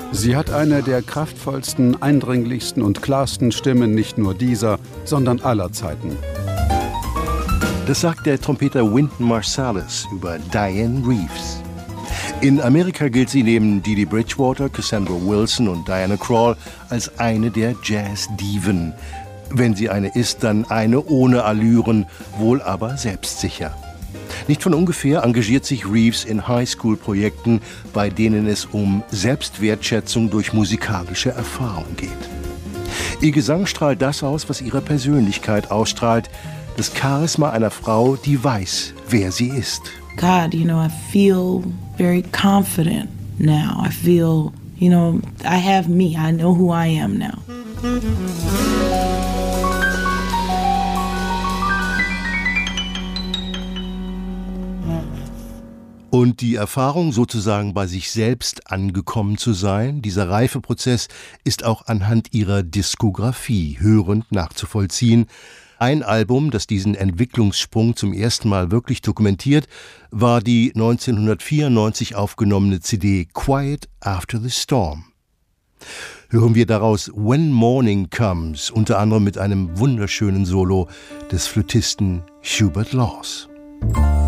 Sie hat eine der kraftvollsten, eindringlichsten und klarsten Stimmen nicht nur dieser, sondern aller Zeiten. Das sagt der Trompeter Wynton Marsalis über Dianne Reeves. In Amerika gilt sie neben Dee Dee Bridgewater, Cassandra Wilson und Diana Krall als eine der Jazz-Diven. Wenn sie eine ist, dann eine ohne Allüren, wohl aber selbstsicher. Nicht von ungefähr engagiert sich Reeves in Highschool-Projekten, bei denen es um Selbstwertschätzung durch musikalische Erfahrung geht. Ihr Gesang strahlt das aus, was ihre Persönlichkeit ausstrahlt, das Charisma einer Frau, die weiß, wer sie ist. God, I feel very confident now. I feel, I have me. I know who I am now. Und die Erfahrung, sozusagen bei sich selbst angekommen zu sein, dieser Reifeprozess ist auch anhand ihrer Diskografie hörend nachzuvollziehen. Ein Album, das diesen Entwicklungssprung zum ersten Mal wirklich dokumentiert, war die 1994 aufgenommene CD Quiet After the Storm. Hören wir daraus When Morning Comes, unter anderem mit einem wunderschönen Solo des Flötisten Hubert Laws.